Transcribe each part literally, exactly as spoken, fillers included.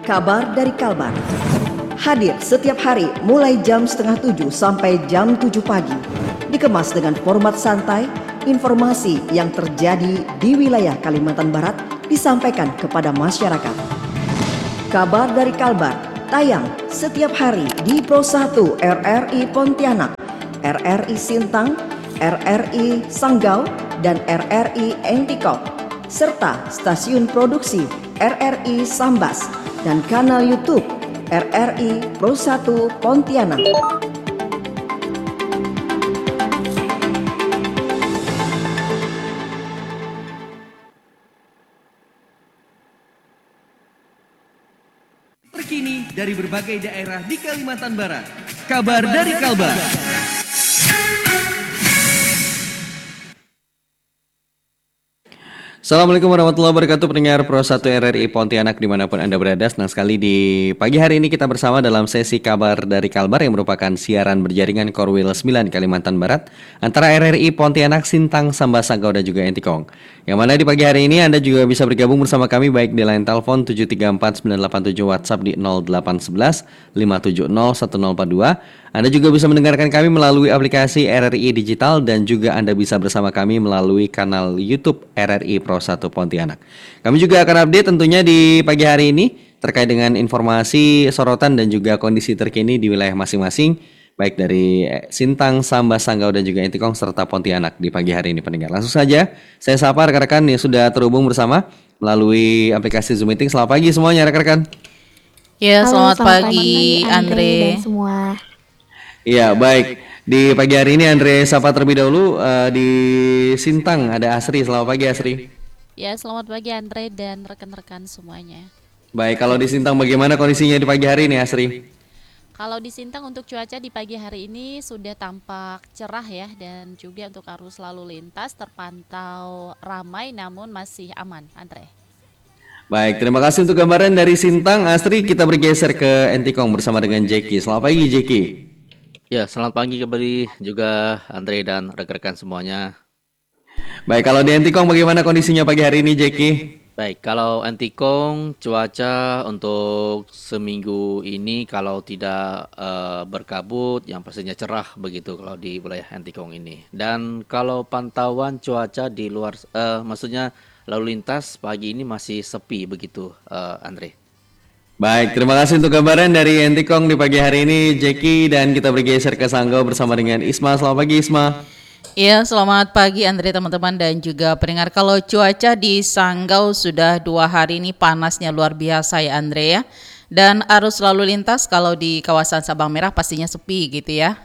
Kabar dari Kalbar. Hadir setiap hari mulai jam setengah tujuh sampai jam tujuh pagi. Dikemas dengan format santai, informasi yang terjadi di wilayah Kalimantan Barat disampaikan kepada masyarakat. Kabar dari Kalbar tayang setiap hari di Pro satu R R I Pontianak, R R I Sintang, R R I Sanggau, dan R R I Entikong, serta stasiun produksi R R I Sambas dan kanal YouTube R R I Pro satu Pontianak. Terkini dari berbagai daerah di Kalimantan Barat. Kabar dari Kalbar. Assalamualaikum warahmatullahi wabarakatuh, pendengar Pro satu R R I Pontianak dimanapun Anda berada. Senang sekali di pagi hari ini kita bersama dalam sesi Kabar dari Kalbar yang merupakan siaran berjaringan Korwil sembilan Kalimantan Barat antara R R I Pontianak, Sintang, Sambas, Sanggau, dan juga Entikong. Yang mana di pagi hari ini Anda juga bisa bergabung bersama kami baik di line telepon tujuh tiga empat sembilan delapan tujuh, WhatsApp di nol delapan satu satu lima tujuh nol satu nol empat dua. Anda juga bisa mendengarkan kami melalui aplikasi R R I Digital dan juga Anda bisa bersama kami melalui kanal YouTube R R I Pro satu Pontianak. Kami juga akan update tentunya di pagi hari ini terkait dengan informasi, sorotan dan juga kondisi terkini di wilayah masing-masing baik dari Sintang, Sambas, Sanggau dan juga Entikong serta Pontianak di pagi hari ini pendengar. Langsung saja saya sapa rekan-rekan yang sudah terhubung bersama melalui aplikasi Zoom Meeting. Selamat pagi semuanya rekan-rekan. Ya, Halo, selamat, selamat pagi, pagi Andre dan semua. Iya, baik. Di pagi hari ini Andre sapa terlebih dahulu uh, di Sintang ada Asri. Selamat pagi Asri. Ya, selamat pagi Andre dan rekan-rekan semuanya. Baik, kalau di Sintang bagaimana kondisinya di pagi hari ini Asri? Kalau di Sintang untuk cuaca di pagi hari ini sudah tampak cerah ya, dan juga untuk arus lalu lintas terpantau ramai namun masih aman, Andre. Baik, terima kasih untuk gambaran dari Sintang. Asri, kita bergeser ke Entikong bersama dengan Jeki. Selamat pagi Jeki. Ya, selamat pagi kembali juga Andre dan rekan-rekan semuanya. Baik, kalau di Entikong bagaimana kondisinya pagi hari ini Jeki? Baik, kalau Entikong cuaca untuk seminggu ini kalau tidak uh, berkabut, yang pastinya cerah begitu kalau di wilayah Entikong ini. Dan kalau pantauan cuaca di luar, uh, maksudnya lalu lintas pagi ini masih sepi begitu, uh, Andre. Baik, terima kasih untuk gambaran dari Entikong di pagi hari ini Jeki, dan kita bergeser ke Sanggau bersama dengan Isma. Selamat pagi Isma. Iya, selamat pagi Andre teman-teman dan juga pendengar. Kalau cuaca di Sanggau sudah dua hari ini panasnya luar biasa ya Andre ya. Dan arus lalu lintas kalau di kawasan Sabang Merah pastinya sepi gitu ya.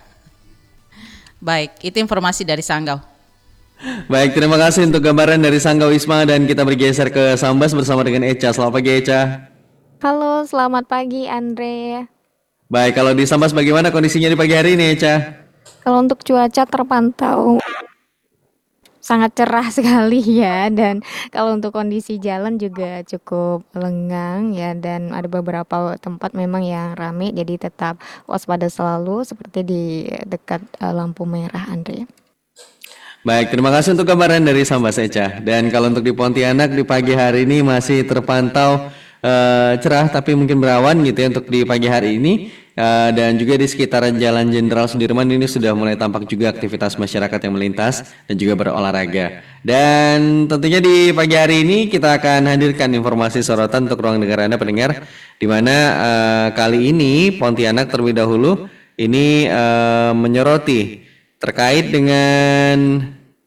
Baik, itu informasi dari Sanggau. Baik, terima kasih untuk gambaran dari Sanggau Isma, dan kita bergeser ke Sambas bersama dengan Eca. Selamat pagi Eca. Halo, selamat pagi Andre. Baik, kalau di Sambas bagaimana kondisinya di pagi hari ini Eca? Kalau untuk cuaca terpantau sangat cerah sekali ya, dan kalau untuk kondisi jalan juga cukup lengang ya, dan ada beberapa tempat memang yang ramai, jadi tetap waspada selalu seperti di dekat uh, lampu merah Andre. Baik, terima kasih untuk gambaran dari Sambas Eca. Dan kalau untuk di Pontianak di pagi hari ini masih terpantau uh, cerah tapi mungkin berawan gitu ya untuk di pagi hari ini. Uh, dan juga di sekitaran Jalan Jenderal Sudirman ini sudah mulai tampak juga aktivitas masyarakat yang melintas dan juga berolahraga. Dan tentunya di pagi hari ini kita akan hadirkan informasi sorotan untuk ruang dengar Anda pendengar, di mana uh, kali ini Pontianak terlebih dahulu ini uh, menyoroti terkait dengan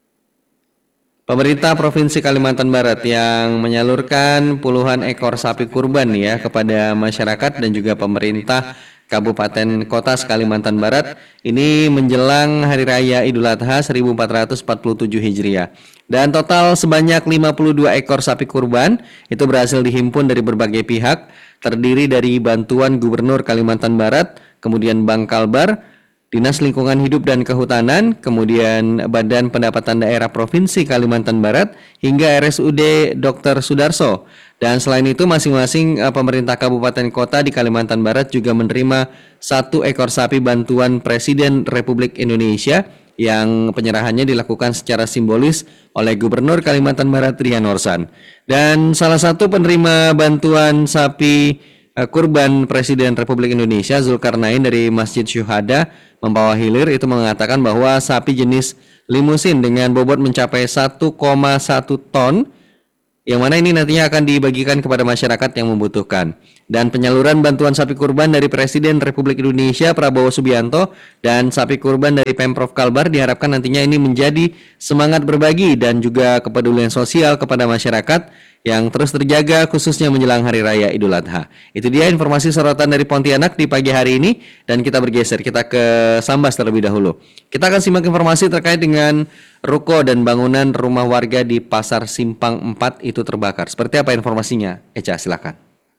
pemerintah Provinsi Kalimantan Barat yang menyalurkan puluhan ekor sapi kurban ya kepada masyarakat dan juga pemerintah Kabupaten Kota Kalimantan Barat ini menjelang Hari Raya Idul Adha seribu empat ratus empat puluh tujuh Hijriah. Dan total sebanyak lima puluh dua ekor sapi kurban itu berhasil dihimpun dari berbagai pihak, terdiri dari bantuan Gubernur Kalimantan Barat, kemudian Bank Kalbar, Dinas Lingkungan Hidup dan Kehutanan, kemudian Badan Pendapatan Daerah Provinsi Kalimantan Barat, hingga R S U D Dokter Sudarso. Dan selain itu masing-masing uh, pemerintah kabupaten kota di Kalimantan Barat juga menerima satu ekor sapi bantuan Presiden Republik Indonesia yang penyerahannya dilakukan secara simbolis oleh Gubernur Kalimantan Barat Rian Orsan. Dan salah satu penerima bantuan sapi eh, kurban Presiden Republik Indonesia Zulkarnain dari Masjid Syuhada Membawa Hilir itu mengatakan bahwa sapi jenis limusin dengan bobot mencapai satu koma satu ton yang mana ini nantinya akan dibagikan kepada masyarakat yang membutuhkan. Dan penyaluran bantuan sapi kurban dari Presiden Republik Indonesia Prabowo Subianto dan sapi kurban dari Pemprov Kalbar diharapkan nantinya ini menjadi semangat berbagi dan juga kepedulian sosial kepada masyarakat yang terus terjaga khususnya menjelang Hari Raya Idul Adha. Itu dia informasi sorotan dari Pontianak di pagi hari ini dan kita bergeser, kita ke Sambas terlebih dahulu. Kita akan simak informasi terkait dengan ruko dan bangunan rumah warga di Pasar Simpang empat itu terbakar. Seperti apa informasinya? Eca, silakan.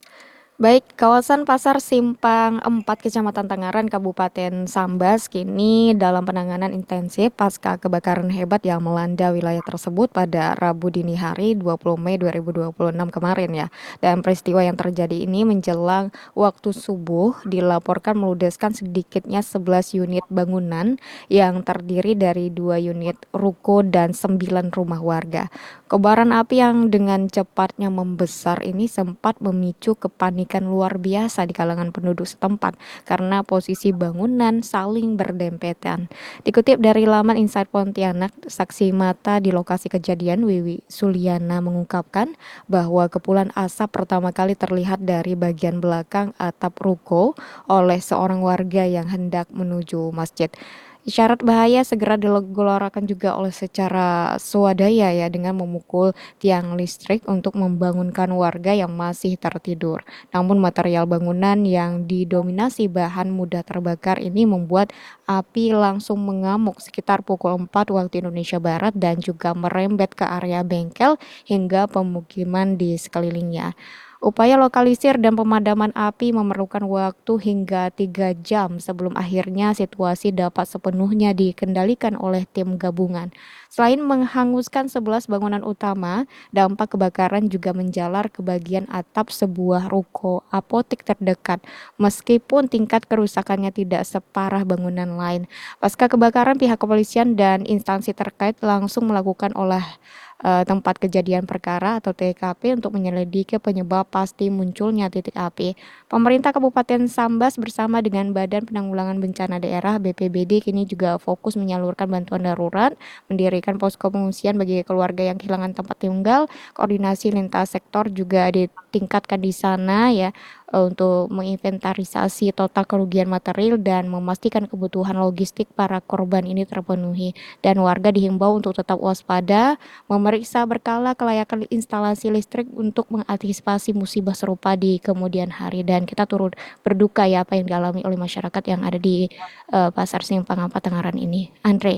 Baik, kawasan Pasar Simpang empat Kecamatan Tangaran Kabupaten Sambas kini dalam penanganan intensif pasca kebakaran hebat yang melanda wilayah tersebut pada Rabu dini hari dua puluh Mei dua ribu dua puluh enam kemarin ya. Dan peristiwa yang terjadi ini menjelang waktu subuh dilaporkan meludeskan sedikitnya sebelas unit bangunan yang terdiri dari dua unit ruko dan sembilan rumah warga. Kobaran api yang dengan cepatnya membesar ini sempat memicu kepanikan luar biasa di kalangan penduduk setempat karena posisi bangunan saling berdempetan. Dikutip dari laman Inside Pontianak, saksi mata di lokasi kejadian Wiwi Suliana mengungkapkan bahwa kepulan asap pertama kali terlihat dari bagian belakang atap ruko oleh seorang warga yang hendak menuju masjid. Isyarat bahaya segera digelorkan juga oleh secara swadaya ya dengan memukul tiang listrik untuk membangunkan warga yang masih tertidur. Namun material bangunan yang didominasi bahan mudah terbakar ini membuat api langsung mengamuk sekitar pukul empat waktu Indonesia Barat dan juga merembet ke area bengkel hingga pemukiman di sekelilingnya. Upaya lokalisir dan pemadaman api memerlukan waktu hingga tiga jam sebelum akhirnya situasi dapat sepenuhnya dikendalikan oleh tim gabungan. Selain menghanguskan sebelas bangunan utama, dampak kebakaran juga menjalar ke bagian atap sebuah ruko apotek terdekat, meskipun tingkat kerusakannya tidak separah bangunan lain. Pasca kebakaran, pihak kepolisian dan instansi terkait langsung melakukan olah uh, tempat kejadian perkara atau T K P untuk menyelidiki penyebab pasti munculnya titik api. Pemerintah Kabupaten Sambas bersama dengan Badan Penanggulangan Bencana Daerah B P B D kini juga fokus menyalurkan bantuan darurat, mendirikan posko pengungsian bagi keluarga yang kehilangan tempat tinggal, koordinasi lintas sektor juga ditingkatkan di sana ya untuk menginventarisasi total kerugian material dan memastikan kebutuhan logistik para korban ini terpenuhi. Dan warga dihimbau untuk tetap waspada, memeriksa berkala kelayakan instalasi listrik untuk mengantisipasi musibah serupa di kemudian hari. Dan kita turut berduka ya apa yang dialami oleh masyarakat yang ada di uh, Pasar Simpang empat Tangerang ini. Andre.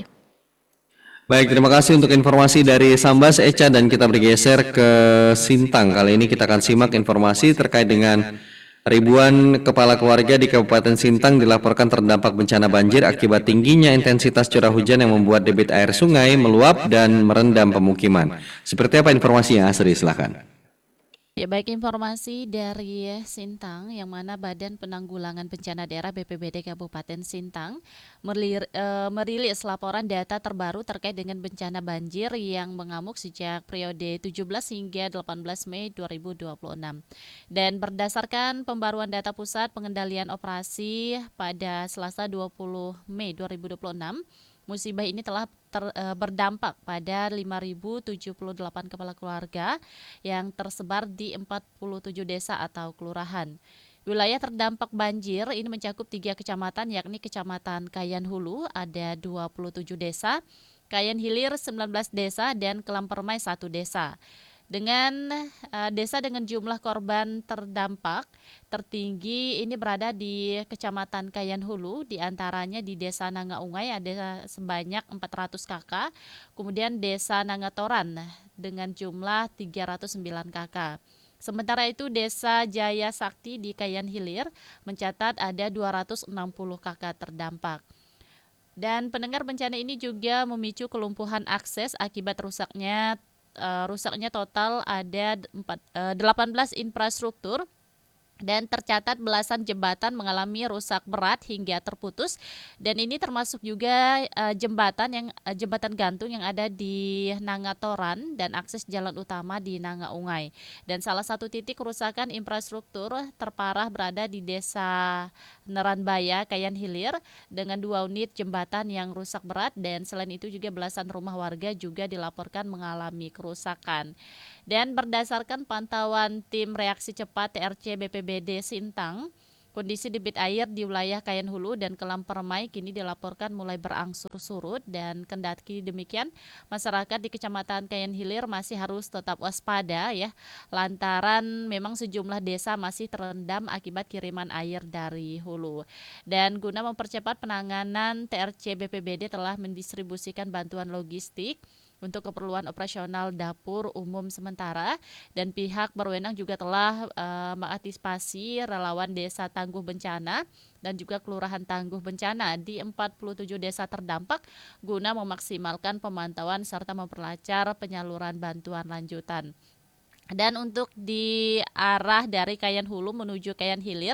Baik, terima kasih untuk informasi dari Sambas, Eca, dan kita bergeser ke Sintang. Kali ini kita akan simak informasi terkait dengan ribuan kepala keluarga di Kabupaten Sintang dilaporkan terdampak bencana banjir akibat tingginya intensitas curah hujan yang membuat debit air sungai meluap dan merendam pemukiman. Seperti apa informasinya, Asri? Silakan. Ya, baik, informasi dari Sintang yang mana Badan Penanggulangan Bencana Daerah B P B D Kabupaten Sintang melir, e, merilis laporan data terbaru terkait dengan bencana banjir yang mengamuk sejak periode tujuh belas hingga delapan belas Mei dua ribu dua puluh enam. Dan berdasarkan pembaruan data Pusat Pengendalian Operasi pada Selasa dua puluh Mei dua ribu dua puluh enam, musibah ini telah ter, e, berdampak pada lima ribu tujuh puluh delapan kepala keluarga yang tersebar di empat puluh tujuh desa atau kelurahan. Wilayah terdampak banjir ini mencakup tiga kecamatan, yakni Kecamatan Kayan Hulu ada dua puluh tujuh desa, Kayan Hilir sembilan belas desa, dan Kelampermai satu desa. Dengan uh, desa dengan jumlah korban terdampak tertinggi ini berada di Kecamatan Kayan Hulu, diantaranya di Desa Nangaungai ada sebanyak empat ratus kakak, kemudian Desa Nangatoran dengan jumlah tiga ratus sembilan kakak. Sementara itu Desa Jaya Sakti di Kayan Hilir mencatat ada dua ratus enam puluh kakak terdampak. Dan pendengar, bencana ini juga memicu kelumpuhan akses akibat rusaknya Uh, rusaknya total ada empat, uh, delapan belas infrastruktur Dan tercatat belasan jembatan mengalami rusak berat hingga terputus, dan ini termasuk juga eh, jembatan yang eh, jembatan gantung yang ada di Nangatoran dan akses jalan utama di Nangaungai. Dan salah satu titik kerusakan infrastruktur terparah berada di Desa Neranbaya, Kayan Hilir, dengan dua unit jembatan yang rusak berat, dan selain itu juga belasan rumah warga juga dilaporkan mengalami kerusakan. Dan berdasarkan pantauan tim reaksi cepat T R C B P B D Sintang, kondisi debit air di wilayah Kayan Hulu dan Kelam Permai kini dilaporkan mulai berangsur surut, dan kendati demikian masyarakat di Kecamatan Kayan Hilir masih harus tetap waspada ya, lantaran memang sejumlah desa masih terendam akibat kiriman air dari hulu. Dan guna mempercepat penanganan, T R C B P B D telah mendistribusikan bantuan logistik untuk keperluan operasional dapur umum sementara, dan pihak berwenang juga telah uh, mengantisipasi relawan desa tangguh bencana dan juga kelurahan tangguh bencana di empat puluh tujuh desa terdampak guna memaksimalkan pemantauan serta memperlancar penyaluran bantuan lanjutan. Dan untuk di arah dari Kayan Hulu menuju Kayan Hilir,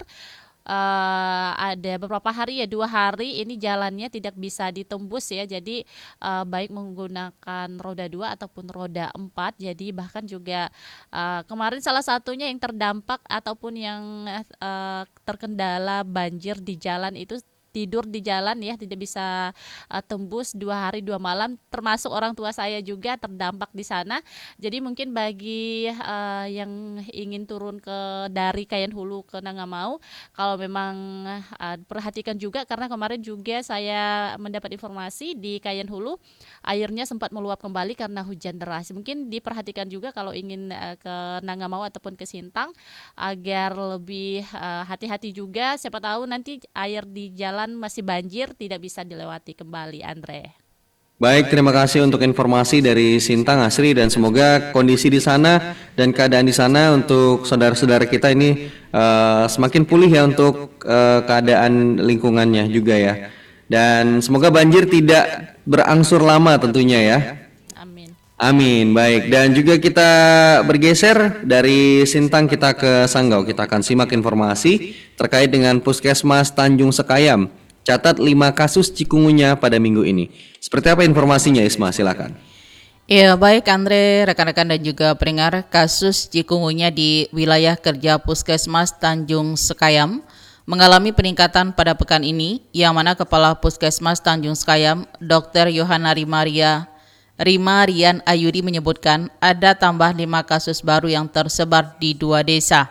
uh, ada beberapa hari ya, dua hari ini jalannya tidak bisa ditembus ya, jadi uh, baik menggunakan roda dua ataupun roda empat. Jadi bahkan juga uh, kemarin salah satunya yang terdampak ataupun yang uh, terkendala banjir di jalan itu tidur di jalan ya, tidak bisa uh, tembus dua hari dua malam, termasuk orang tua saya juga terdampak di sana. Jadi mungkin bagi uh, yang ingin turun ke dari Kayan Hulu ke Nangamau, kalau memang uh, perhatikan juga, karena kemarin juga saya mendapat informasi di Kayan Hulu airnya sempat meluap kembali karena hujan deras. Mungkin diperhatikan juga kalau ingin uh, ke Nangamau ataupun ke Sintang agar lebih uh, hati-hati juga, siapa tahu nanti air di jalan masih banjir tidak bisa dilewati kembali, Andre. Baik, terima kasih untuk informasi dari Sintang, Asri, dan semoga kondisi di sana dan keadaan di sana untuk saudara-saudara kita ini uh, semakin pulih ya untuk uh, keadaan lingkungannya juga ya. Dan semoga banjir tidak berangsur lama tentunya ya. Amin. Amin, baik. Dan juga kita bergeser dari Sintang kita ke Sanggau. Kita akan simak informasi terkait dengan Puskesmas Tanjung Sekayam. Catat lima kasus cikungunya pada minggu ini. Seperti apa informasinya, Isma? Silakan. Ya, baik Andre, rekan-rekan dan juga pendengar, kasus cikungunya di wilayah kerja Puskesmas Tanjung Sekayam mengalami peningkatan pada pekan ini, yang mana Kepala Puskesmas Tanjung Sekayam, Dokter Yohana Rimaria Rima Rian Ayudi menyebutkan ada tambah lima kasus baru yang tersebar di dua desa,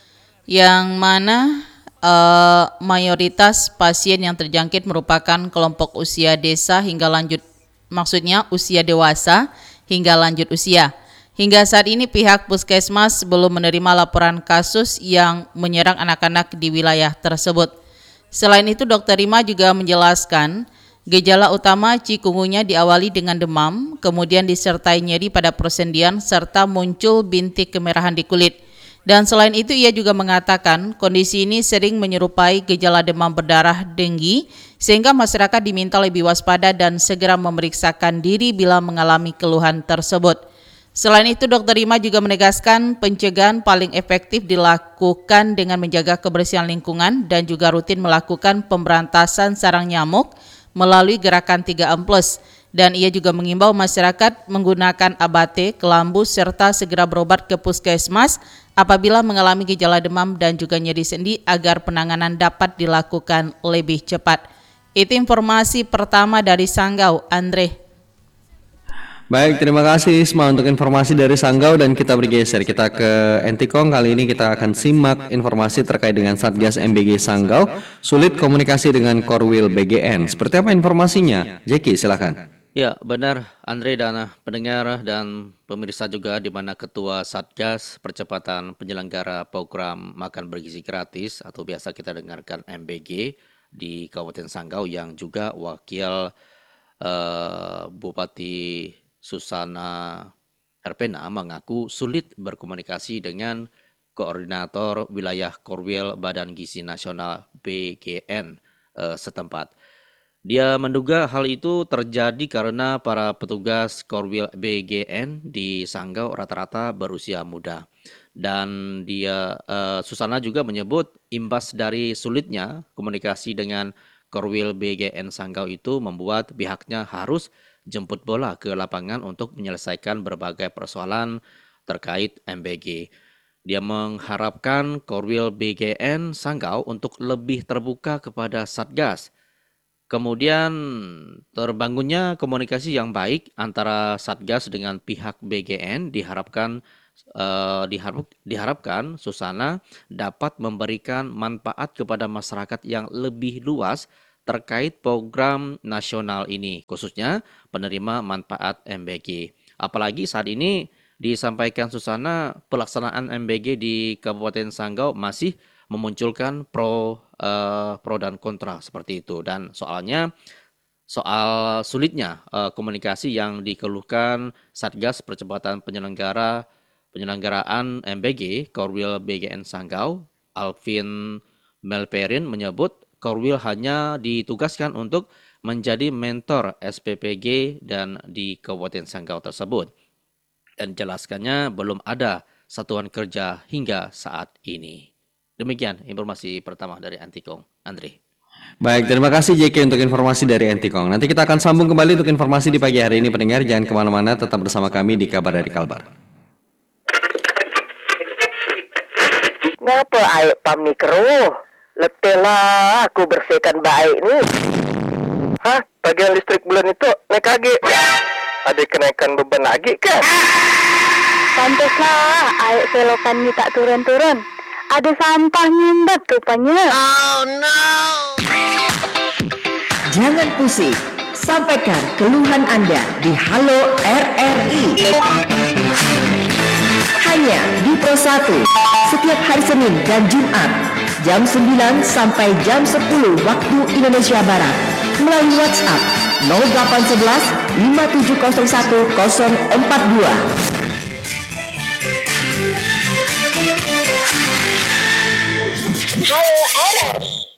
yang mana uh, mayoritas pasien yang terjangkit merupakan kelompok usia desa hingga lanjut, maksudnya usia dewasa hingga lanjut usia. Hingga saat ini pihak Puskesmas belum menerima laporan kasus yang menyerang anak-anak di wilayah tersebut. Selain itu, Dokter Rima juga menjelaskan gejala utama cikungunya diawali dengan demam, kemudian disertai nyeri pada persendian serta muncul bintik kemerahan di kulit. Dan selain itu ia juga mengatakan kondisi ini sering menyerupai gejala demam berdarah denggi, sehingga masyarakat diminta lebih waspada dan segera memeriksakan diri bila mengalami keluhan tersebut. Selain itu, Dokter Rima juga menegaskan pencegahan paling efektif dilakukan dengan menjaga kebersihan lingkungan dan juga rutin melakukan pemberantasan sarang nyamuk melalui gerakan tiga M plus. Dan ia juga mengimbau masyarakat menggunakan A B T, kelambu, serta segera berobat ke puskesmas apabila mengalami gejala demam dan juga nyeri sendi agar penanganan dapat dilakukan lebih cepat. Itu informasi pertama dari Sanggau, Andre. Baik, terima kasih Isma untuk informasi dari Sanggau, dan kita bergeser kita ke Entikong. Kali ini kita akan simak informasi terkait dengan Satgas M B G Sanggau, sulit komunikasi dengan Korwil B G N. Seperti apa informasinya? Jeki, silakan. Ya, benar Andre dan pendengar dan pemirsa juga, di mana Ketua Satgas Percepatan Penyelenggara Program Makan Bergizi Gratis atau biasa kita dengarkan M B G di Kabupaten Sanggau, yang juga wakil uh, Bupati Susana Herpena mengaku sulit berkomunikasi dengan Koordinator Wilayah Korwil Badan Gizi Nasional B G N eh, setempat. Dia menduga hal itu terjadi karena para petugas Korwil B G N di Sanggau rata-rata berusia muda. Dan dia eh, Susana juga menyebut imbas dari sulitnya komunikasi dengan Korwil B G N Sanggau itu membuat pihaknya harus jemput bola ke lapangan untuk menyelesaikan berbagai persoalan terkait M B G. Dia mengharapkan Korwil B G N Sanggau untuk lebih terbuka kepada Satgas. Kemudian terbangunnya komunikasi yang baik antara Satgas dengan pihak B G N diharapkan eh, diharap, diharapkan Susana dapat memberikan manfaat kepada masyarakat yang lebih luas terkait program nasional ini, khususnya penerima manfaat M B G. Apalagi saat ini disampaikan Susana, pelaksanaan M B G di Kabupaten Sanggau masih memunculkan pro eh, pro dan kontra seperti itu, dan soalnya soal sulitnya eh, komunikasi yang dikeluhkan Satgas Percepatan Penyelenggara Penyelenggaraan M B G Korwil B G N Sanggau, Alvin Melperin menyebut Korwil hanya ditugaskan untuk menjadi mentor S P P G dan di Kabupaten Sanggau tersebut. Dan jelaskannya belum ada satuan kerja hingga saat ini. Demikian informasi pertama dari Antikong. Andre. Baik, terima kasih J K untuk informasi dari Antikong. Nanti kita akan sambung kembali untuk informasi di pagi hari ini. Pendengar jangan kemana-mana, tetap bersama kami di Kabar dari Kalbar. Ngapa aik pam ni keruh? Letih lah aku bersihkan baik ni. Hah? Bagian listrik bulan itu naik lagi. Ada kenaikan beban lagi kan? Pantaslah air selokan ni tak turun-turun. Ada sampah nyumbat rupanya. Jangan pusing, sampaikan keluhan Anda di Halo R R I. Hanya di Pro satu, setiap hari Senin dan Jumat, jam sembilan sampai jam sepuluh waktu Indonesia Barat, melalui WhatsApp nol delapan satu satu lima tujuh nol satu nol empat dua. Halo R R I.